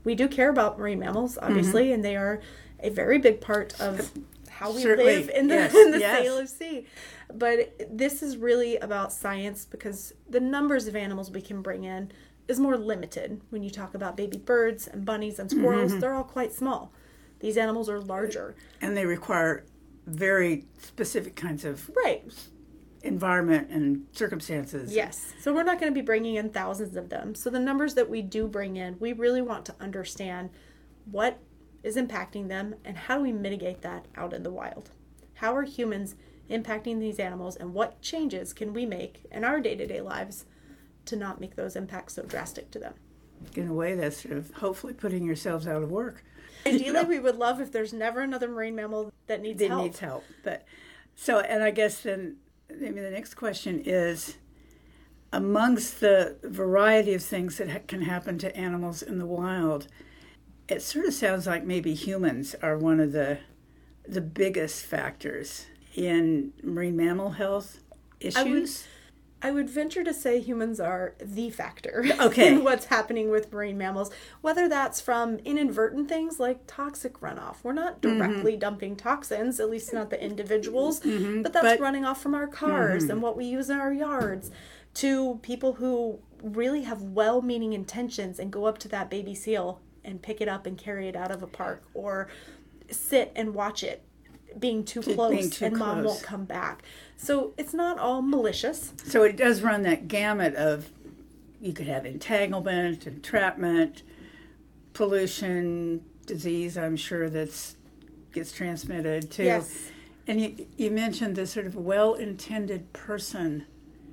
we do care about marine mammals, obviously, and they are a very big part of how we Certainly. live in the, Yes. in the Yes. Salish Sea. But this is really about science, because the numbers of animals we can bring in is more limited. When you talk about baby birds and bunnies and squirrels, they're all quite small. These animals are larger. And they require very specific kinds of Right. environment and circumstances. Yes. So we're not going to be bringing in thousands of them. So the numbers that we do bring in, we really want to understand what is impacting them and how do we mitigate that out in the wild. How are humans impacting these animals, and what changes can we make in our day-to-day lives to not make those impacts so drastic to them? In a way, that's sort of hopefully putting yourselves out of work. Ideally, we would love if there's never another marine mammal that needs help. Needs help. But so, and I guess then maybe the next question is, amongst the variety of things that can happen to animals in the wild, it sort of sounds like maybe humans are one of the biggest factors in marine mammal health issues. I would venture to say humans are the factor Okay. in what's happening with marine mammals, whether that's from inadvertent things like toxic runoff. We're not directly dumping toxins, at least not the individuals, but that's running off from our cars and what we use in our yards, to people who really have well-meaning intentions and go up to that baby seal and pick it up and carry it out of a park, or sit and watch it being too close and mom won't come back. So it's not all malicious. So it does run that gamut of, you could have entanglement, entrapment, pollution, disease, I'm sure gets transmitted too. Yes. And you mentioned this sort of well-intended person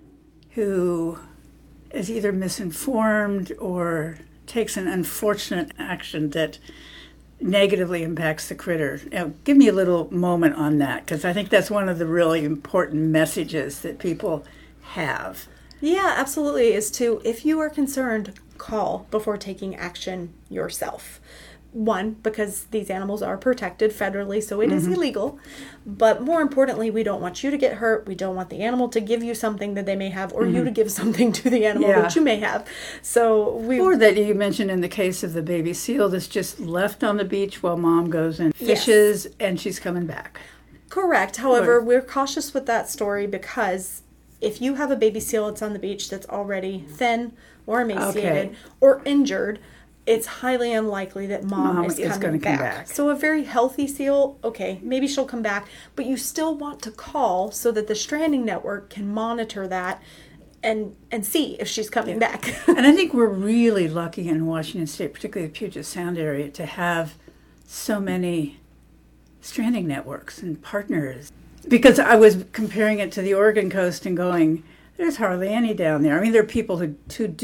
who is either misinformed or takes an unfortunate action that negatively impacts the critter. Now, give me a little moment on that, because I think that's one of the really important messages that people have. Yeah, absolutely. Is to, if you are concerned, call before taking action yourself. One, because these animals are protected federally, so it is illegal. But more importantly, we don't want you to get hurt. We don't want the animal to give you something that they may have, or you to give something to the animal that you may have. So or that you mentioned in the case of the baby seal that's just left on the beach while mom goes and fishes, and she's coming back. Correct. However, we're cautious with that story, because if you have a baby seal that's on the beach that's already thin or emaciated or injured, it's highly unlikely that mom is coming back. So a very healthy seal, okay, maybe she'll come back, but you still want to call so that the stranding network can monitor that and see if she's coming back. And I think we're really lucky in Washington State, particularly the Puget Sound area, to have so many stranding networks and partners. Because I was comparing it to the Oregon coast and going, there's hardly any down there. I mean, there are people who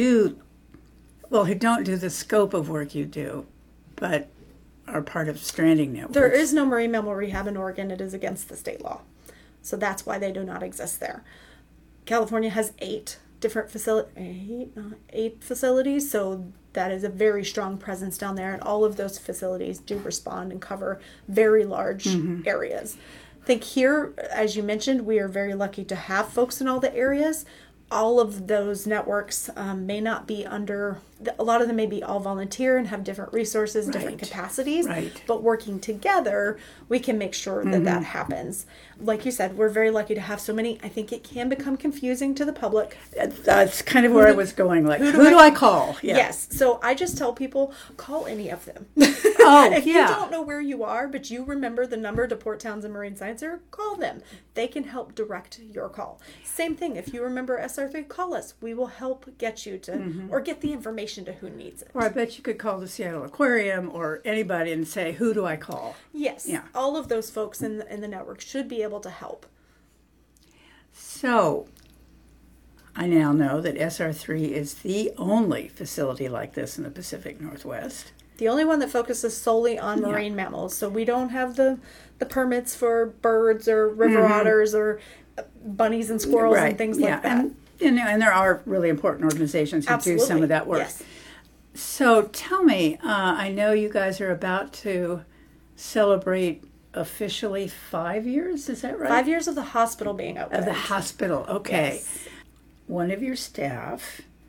don't do the scope of work you do, but are part of stranding networks. There is no marine mammal rehab in Oregon. It is against the state law. So that's why they do not exist there. California has 8 different facilities, so that is a very strong presence down there, and all of those facilities do respond and cover very large areas. I think here, as you mentioned, we are very lucky to have folks in all the areas. All of those networks may not be under, a lot of them may be all volunteer and have different resources, different capacities, but working together, we can make sure that that happens. Like you said, we're very lucky to have so many. I think it can become confusing to the public. That's kind of where I was going, like, who do I call? Yeah. Yes, so I just tell people, call any of them. If you don't know where you are, but you remember the number to Port Townsend Marine Science Center, call them. They can help direct your call. Same thing, if you remember SR3, call us. We will help get you to, or get the information to who needs it. Or I bet you could call the Seattle Aquarium or anybody and say, who do I call? Yes, all of those folks in the network should be able to help. So, I now know that SR3 is the only facility like this in the Pacific Northwest. The only one that focuses solely on marine mammals. So we don't have the permits for birds or river otters or bunnies and squirrels and things like that. And there are really important organizations who do some of that work. Yes. So tell me, I know you guys are about to celebrate officially 5 years, is that right? 5 years of the hospital being open. Of the hospital, okay. Yes. One of your staff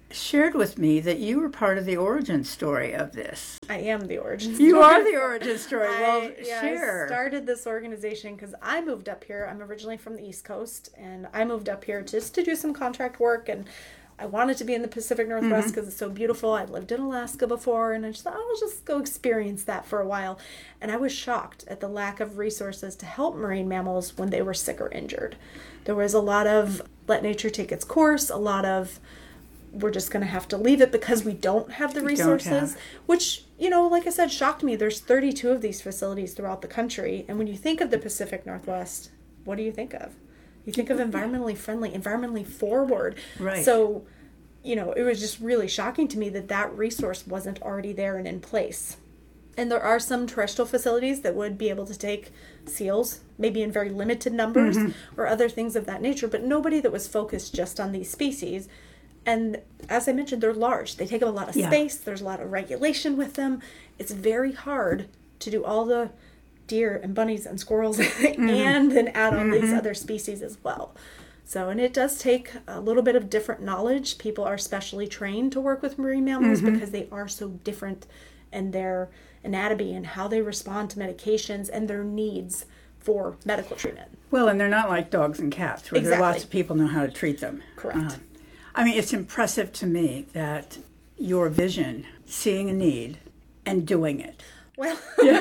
shared with me that you were part of the origin story of this. I am the origin story. You are the origin story. Well, share. I started this organization because I moved up here. I'm originally from the East Coast, and I moved up here just to do some contract work, and I wanted to be in the Pacific Northwest because it's so beautiful. I'd lived in Alaska before, and I just thought, I'll just go experience that for a while. And I was shocked at the lack of resources to help marine mammals when they were sick or injured. There was a lot of let nature take its course, a lot of we're just going to have to leave it because we don't have the resources, which, like I said, shocked me. There's 32 of these facilities throughout the country. And when you think of the Pacific Northwest, what do you think of? You think of environmentally friendly, environmentally forward. Right. So, it was just really shocking to me that resource wasn't already there and in place. And there are some terrestrial facilities that would be able to take seals, maybe in very limited numbers or other things of that nature, but nobody that was focused just on these species. And as I mentioned, they're large. They take up a lot of space. There's a lot of regulation with them. It's very hard to do all the deer and bunnies and squirrels and then add on these other species as well. So, and it does take a little bit of different knowledge. People are specially trained to work with marine mammals because they are so different in their anatomy and how they respond to medications and their needs for medical treatment. Well, and they're not like dogs and cats where there are lots of people know how to treat them. Correct. It's impressive to me that your vision, seeing a need and doing it. Well,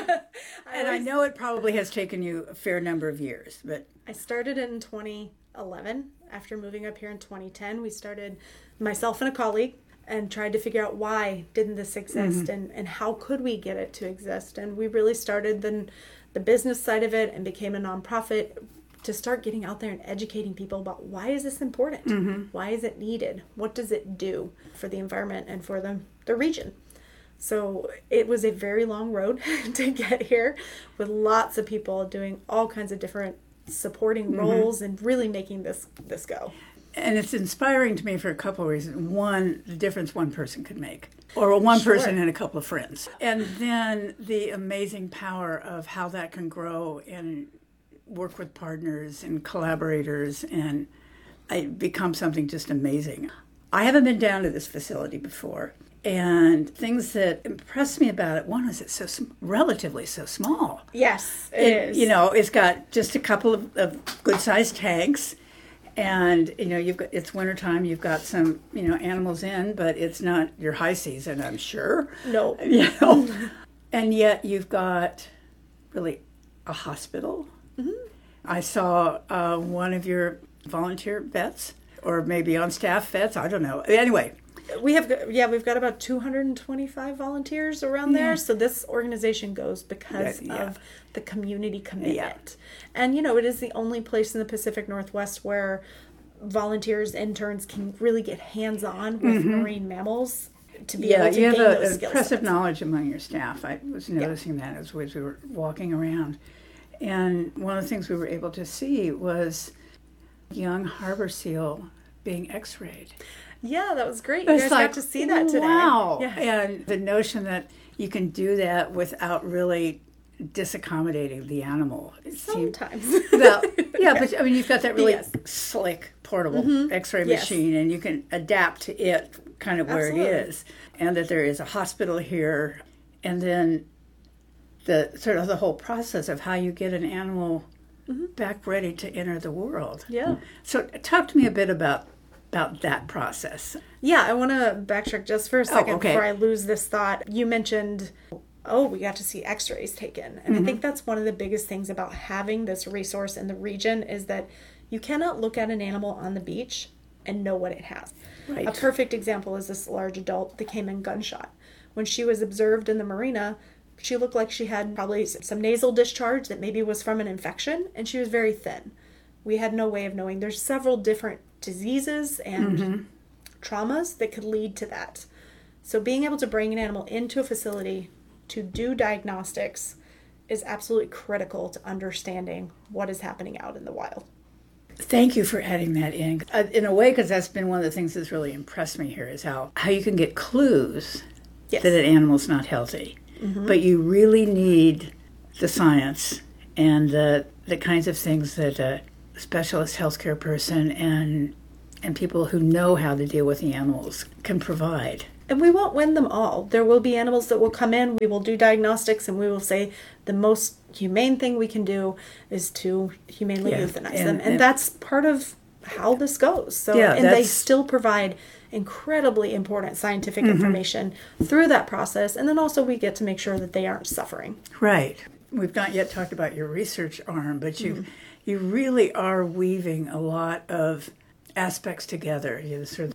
I know it probably has taken you a fair number of years, but I started in 2011. After moving up here in 2010, we started, myself and a colleague, and tried to figure out why didn't this exist and how could we get it to exist. And we really started the business side of it and became a nonprofit to start getting out there and educating people about why is this important? Why is it needed? What does it do for the environment and for the region? So it was a very long road to get here with lots of people doing all kinds of different supporting roles and really making this go. And it's inspiring to me for a couple of reasons. One, the difference one person could make, or one person and a couple of friends. And then the amazing power of how that can grow and work with partners and collaborators, and it becomes something just amazing. I haven't been down to this facility before, and things that impressed me about it, one is it's so relatively so small. Yes, it is. It's got just a couple of good-sized tanks, and you've got, it's wintertime, you've got some animals in, but it's not your high season, I'm sure. No. And yet you've got really a hospital. I saw one of your volunteer vets, or maybe on staff vets, I don't know. Anyway, we've got about 225 volunteers around there. So this organization goes because of the community commitment. And it is the only place in the Pacific Northwest where volunteers, interns can really get hands-on with marine mammals to be able to gain those skills. You have impressive knowledge among your staff. I was noticing that as we were walking around. And one of the things we were able to see was young harbor seal being x-rayed. Yeah, that was great. You guys got to see that today. Wow. Yes. And the notion that you can do that without really disaccommodating the animal. Sometimes. But you've got that really slick, portable x-ray machine, and you can adapt to it kind of where it is. And that there is a hospital here, and then the whole process of how you get an animal back ready to enter the world. Yeah. So talk to me a bit about that process. Yeah, I want to backtrack just for a second before I lose this thought. You mentioned, we got to see x-rays taken. And I think that's one of the biggest things about having this resource in the region is that you cannot look at an animal on the beach and know what it has. Right. A perfect example is this large adult that came in gunshot. When she was observed in the marina, she looked like she had probably some nasal discharge that maybe was from an infection, and she was very thin. We had no way of knowing. There's several different diseases and traumas that could lead to that. So being able to bring an animal into a facility to do diagnostics is absolutely critical to understanding what is happening out in the wild. Thank you for adding that in a way, because that's been one of the things that's really impressed me here is how you can get clues that an animal's not healthy. But you really need the science and the kinds of things that a specialist healthcare person and and people who know how to deal with the animals can provide. And we won't win them all. There will be animals that will come in, we will do diagnostics, and we will say the most humane thing we can do is to humanely euthanize them. And that's part of how this goes. So, and they still provide incredibly important scientific information through that process. And then also we get to make sure that they aren't suffering. Right. We've not yet talked about your research arm, but you really are weaving a lot of aspects together. You know, sort of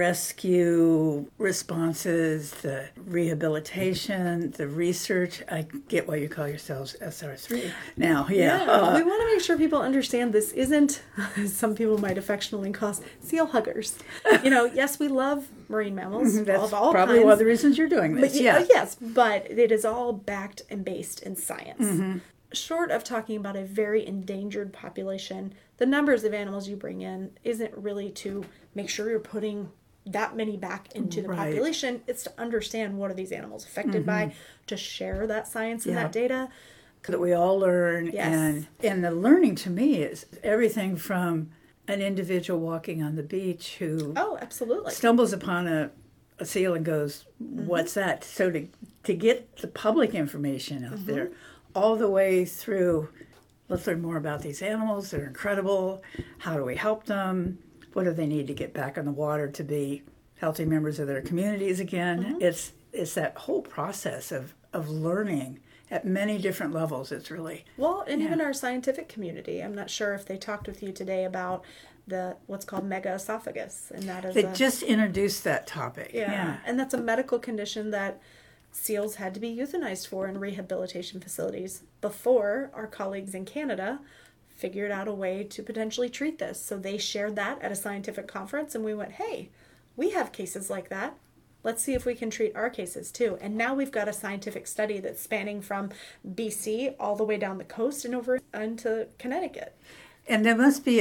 rescue responses, the rehabilitation, the research. I get why you call yourselves SR3 now. We want to make sure people understand this isn't, some people might affectionately call us seal huggers. You know, yes, we love marine mammals. That's of all probably kinds, one of the reasons you're doing this. But, yes, but it is all backed and based in science. Short of talking about a very endangered population, the numbers of animals you bring in isn't really to make sure you're putting that many back into the population. It's to understand what are these animals affected by, to share that science and that data. That we all learn. Yes. And the learning to me is everything from an individual walking on the beach who absolutely stumbles upon a seal and goes, what's that? So to get the public information out there, all the way through, let's learn more about these animals. They're incredible. How do we help them? What do they need to get back on the water to be healthy members of their communities again? It's that whole process of learning at many different levels. It's really... Well, and even our scientific community. I'm not sure if they talked with you today about what's called megaesophagus. And that is They just introduced that topic. Yeah. And that's a medical condition that seals had to be euthanized for in rehabilitation facilities before our colleagues in Canada figured out a way to potentially treat this. So they shared that at a scientific conference, and we went, hey, we have cases like that. Let's see if we can treat our cases too. And now we've got a scientific study that's spanning from BC all the way down the coast and over into Connecticut. And there must be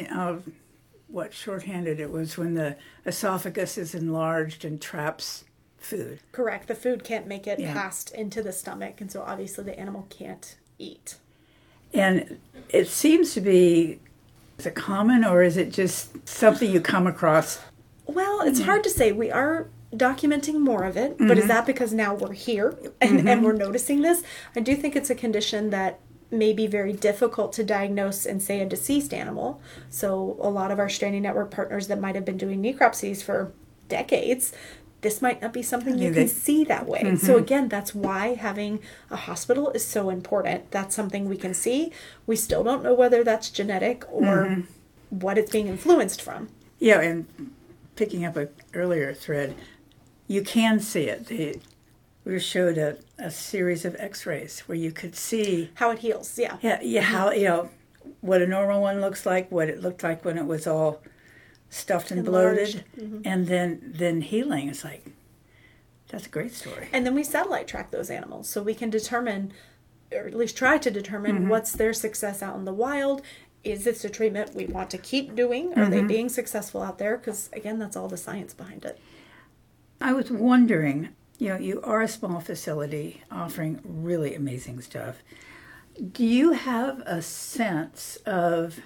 what shorthanded it was when the esophagus is enlarged and traps food. Correct. The food can't make it past into the stomach, and so obviously the animal can't eat. And it seems to be, is it common or is it just something you come across? Well, it's hard to say. We are documenting more of it, but is that because now we're here and we're noticing this? I do think it's a condition that may be very difficult to diagnose in, say, a deceased animal. So a lot of our Stranding Network partners that might have been doing necropsies for decades, this might not be something you can see that way. So again, that's why having a hospital is so important. That's something we can see. We still don't know whether that's genetic or what it's being influenced from. Yeah, and picking up an earlier thread, you can see it. We showed a series of x-rays where you could see how it heals. Yeah, how, what a normal one looks like, what it looked like when it was all stuffed and bloated, and then healing. It's like, that's a great story. And then we satellite track those animals so we can determine, or at least try to determine, what's their success out in the wild. Is this a treatment we want to keep doing? Are they being successful out there? Because again, that's all the science behind it. I was wondering, you are a small facility offering really amazing stuff. Do you have a sense of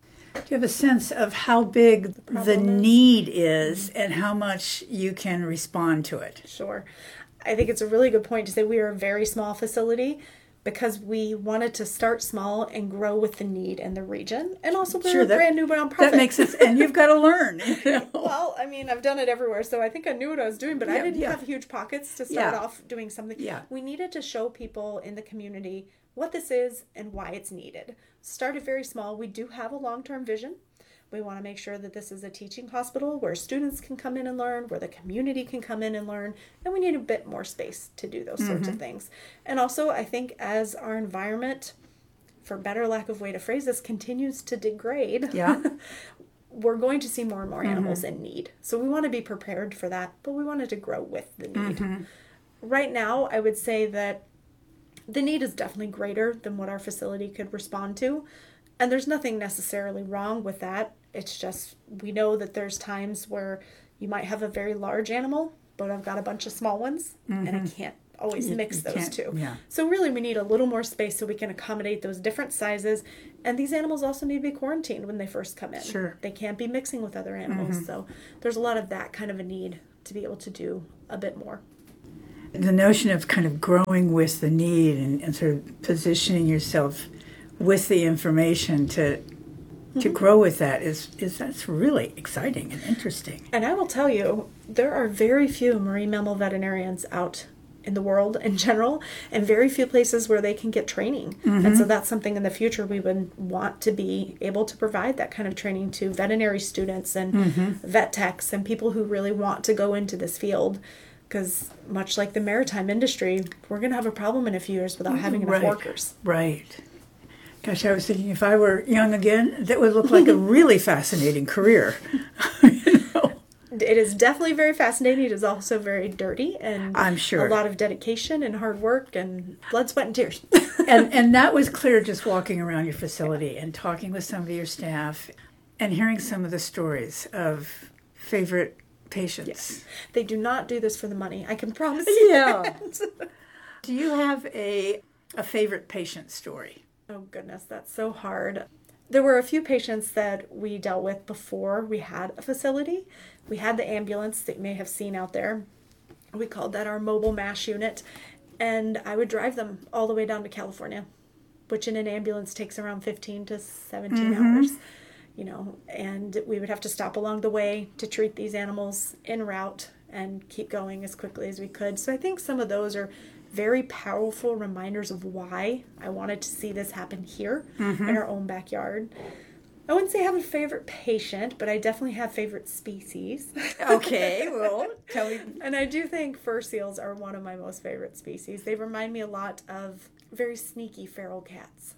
how big the need is and how much you can respond to it? Sure. I think it's a really good point to say we are a very small facility because we wanted to start small and grow with the need in the region. And also we're a brand new nonprofit. That makes sense. And you've got to learn. Well, I mean, I've done it everywhere, so I think I knew what I was doing, but I didn't have huge pockets to start off doing something. Yeah. We needed to show people in the community what this is and why it's needed. Started very small. We do have a long-term vision. We want to make sure that this is a teaching hospital where students can come in and learn, where the community can come in and learn, and we need a bit more space to do those sorts of things. And also, I think as our environment, for better lack of way to phrase this, continues to degrade, we're going to see more and more animals in need. So we want to be prepared for that, but we wanted to grow with the need. Right now, I would say that the need is definitely greater than what our facility could respond to. And there's nothing necessarily wrong with that. It's just we know that there's times where you might have a very large animal, but I've got a bunch of small ones, and I can't always mix you those can't- two. yeah. So really we need a little more space so we can accommodate those different sizes. And these animals also need to be quarantined when they first come in. Sure. They can't be mixing with other animals. So there's a lot of that kind of a need to be able to do a bit more. The notion of kind of growing with the need and sort of positioning yourself with the information to grow with that is that's really exciting and interesting. And I will tell you, there are very few marine mammal veterinarians out in the world in general, and very few places where they can get training. And so that's something in the future we would want to be able to provide, that kind of training to veterinary students and vet techs and people who really want to go into this field. Because much like the maritime industry, we're going to have a problem in a few years without having enough workers. Right. Gosh, I was thinking if I were young again, that would look like a really fascinating career. It is definitely very fascinating. It is also very dirty, and I'm sure a lot of dedication and hard work and blood, sweat, and tears. and that was clear just walking around your facility and talking with some of your staff and hearing some of the stories of favorite patients. Yes. They do not do this for the money. I can promise you. Yeah. Do you have a favorite patient story? Oh, goodness, that's so hard. There were a few patients that we dealt with before we had a facility. We had the ambulance that you may have seen out there. We called that our mobile MASH unit. And I would drive them all the way down to California, which in an ambulance takes around 15 to 17 hours. And we would have to stop along the way to treat these animals en route and keep going as quickly as we could. So I think some of those are very powerful reminders of why I wanted to see this happen here in our own backyard. I wouldn't say I have a favorite patient, but I definitely have favorite species. Okay, well, tell me. And I do think fur seals are one of my most favorite species. They remind me a lot of very sneaky feral cats.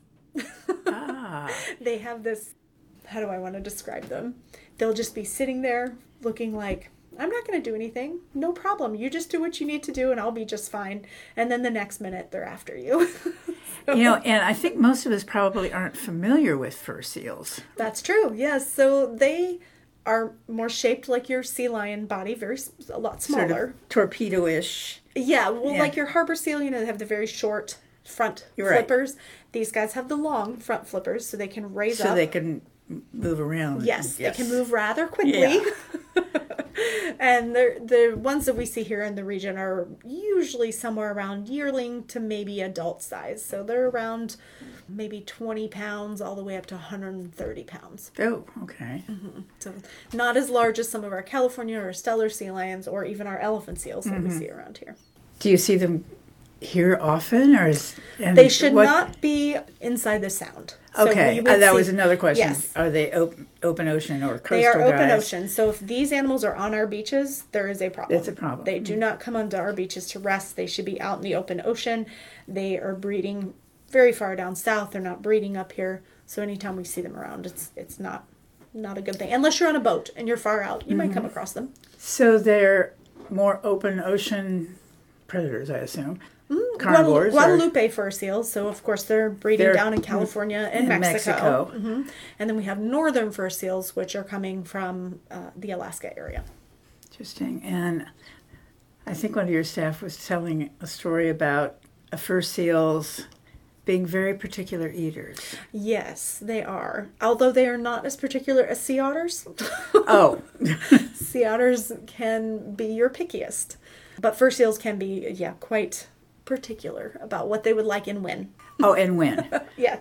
They have this, how do I want to describe them? They'll just be sitting there looking like, I'm not going to do anything. No problem. You just do what you need to do and I'll be just fine. And then the next minute they're after you. And I think most of us probably aren't familiar with fur seals. That's true. Yes. So they are more shaped like your sea lion body, a lot smaller. Sort of torpedo-ish. Yeah. Well, like your harbor seal, they have the very short front flippers. Right. These guys have the long front flippers so they can raise up. So they can move around. Yes, they can move rather quickly. Yeah. And the ones that we see here in the region are usually somewhere around yearling to maybe adult size. So they're around maybe 20 pounds all the way up to 130 pounds. Oh, okay. So not as large as some of our California or Steller sea lions or even our elephant seals that we see around here. Do you see them here often, or they should not be inside the sound? Okay, so that was another question. Yes. Are they open ocean or coastal? They are open ocean. So if these animals are on our beaches, there is a problem. It's a problem. They do not come onto our beaches to rest. They should be out in the open ocean. They are breeding very far down south. They're not breeding up here. So anytime we see them around, it's not a good thing. Unless you're on a boat and you're far out, you might come across them. So they're more open ocean predators, I assume. Carnivores. Guadalupe fur seals, so of course they're breeding down in California and Mexico. And then we have northern fur seals, which are coming from the Alaska area. Interesting. And I think one of your staff was telling a story about fur seals being very particular eaters. Yes, they are. Although they are not as particular as sea otters. Oh. Sea otters can be your pickiest. But fur seals can be, quite particular about what they would like and when. Oh, and when. Yes.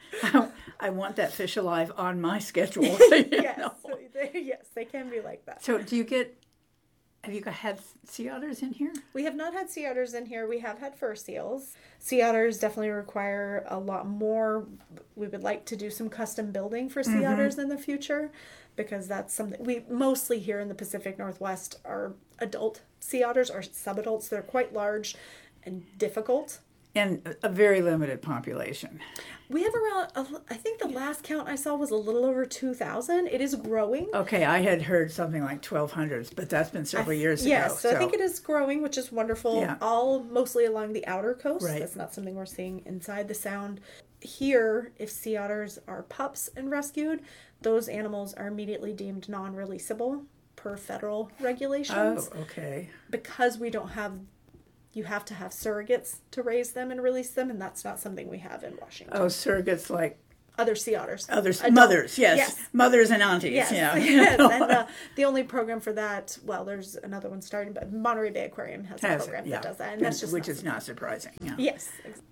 I want that fish alive on my schedule. Yes, they can be like that. So have you had sea otters in here? We have not had sea otters in here. We have had fur seals. Sea otters definitely require a lot more. We would like to do some custom building for sea otters in the future, because that's something we mostly here in the Pacific Northwest are adult sea otters or subadults. They're quite large and difficult. And a very limited population. We have around, I think the last count I saw was a little over 2,000. It is growing. Okay, I had heard something like 1,200, but that's been several years ago. Yes, so I think it is growing, which is wonderful. Yeah. All mostly along the outer coast. Right. That's not something we're seeing inside the sound. Here, if sea otters are pups and rescued, those animals are immediately deemed non-releasable per federal regulations. Oh, okay. Because we don't have you have to have surrogates to raise them and release them, and that's not something we have in Washington. Oh, surrogates like other sea otters. Mothers, yes. Mothers and aunties, yes. yeah. Yes. And the only program for that, well, there's another one starting, but Monterey Bay Aquarium has a program that does that. And that's just which is not surprising. Yeah. Yes.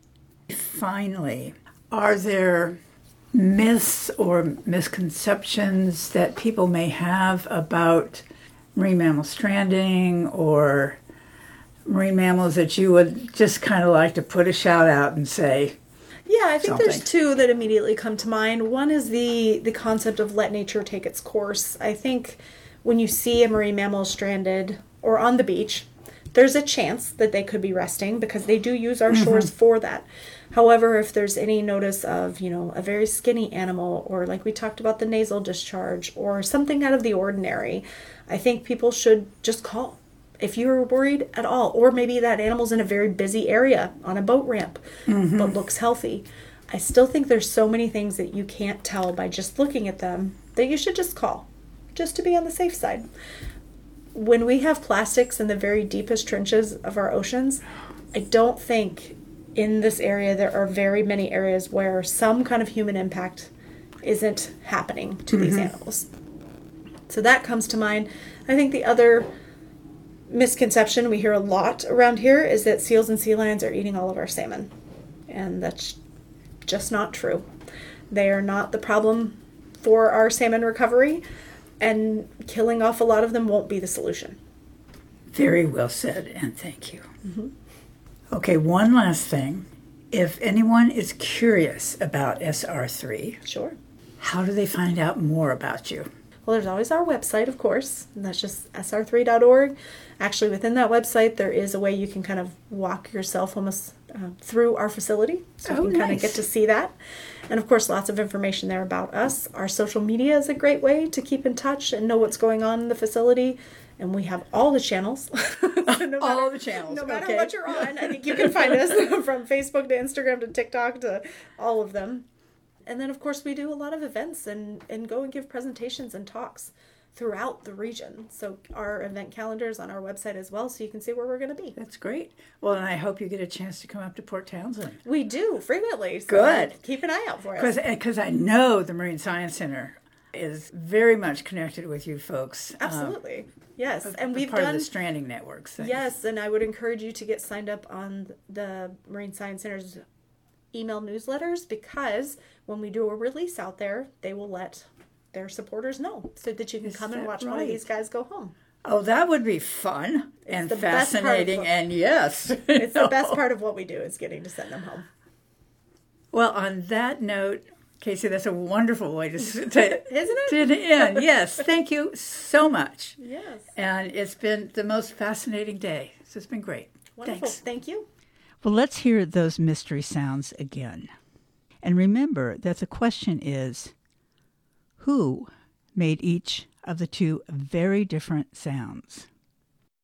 Finally, are there myths or misconceptions that people may have about marine mammal stranding or marine mammals that you would just kind of like to put a shout out and say, yeah, I think something? There's two that immediately come to mind. One is the concept of let nature take its course. I think when you see a marine mammal stranded or on the beach, there's a chance that they could be resting because they do use our shores for that. However, if there's any notice of, a very skinny animal, or like we talked about the nasal discharge or something out of the ordinary, I think people should just call. If you're worried at all, or maybe that animal's in a very busy area on a boat ramp, but looks healthy. I still think there's so many things that you can't tell by just looking at them that you should just call, just to be on the safe side. When we have plastics in the very deepest trenches of our oceans, I don't think in this area there are very many areas where some kind of human impact isn't happening to these animals. So that comes to mind. I think the other misconception we hear a lot around here is that seals and sea lions are eating all of our salmon. And that's just not true. They are not the problem for our salmon recovery, and killing off a lot of them won't be the solution. Very well said, and thank you. Okay, one last thing. If anyone is curious about SR3, Sure. how do they find out more about you? Well, there's always our website, of course, and that's just sr3.org. Actually, within that website, there is a way you can kind of walk yourself almost through our facility, so you can kind of get to see that. And of course, lots of information there about us. Our social media is a great way to keep in touch and know what's going on in the facility. And we have all the channels. All the channels. No matter what you're on, I think you can find us from Facebook to Instagram to TikTok to all of them. And then, of course, we do a lot of events and go and give presentations and talks throughout the region. So our event calendar is on our website as well, so you can see where we're going to be. That's great. Well, and I hope you get a chance to come up to Port Townsend. We do, frequently. So Good. Keep an eye out for us. Because I know the Marine Science Center is very much connected with you folks. Absolutely. Yes. And we've part done of the stranding networks. Thing. Yes, and I would encourage you to get signed up on the Marine Science Center's email newsletters, because when we do a release out there, they will let their supporters know so that you can come and watch one of these guys go home. Oh, that would be fun and fascinating, and yes. It's the best part of what we do is getting to send them home. Well, on that note, Casey, that's a wonderful way to Isn't it? To end. Yes, thank you so much. Yes. And it's been the most fascinating day. So it's been great. Wonderful. Thanks. Thank you. Well, let's hear those mystery sounds again. And remember that the question is, who made each of the two very different sounds?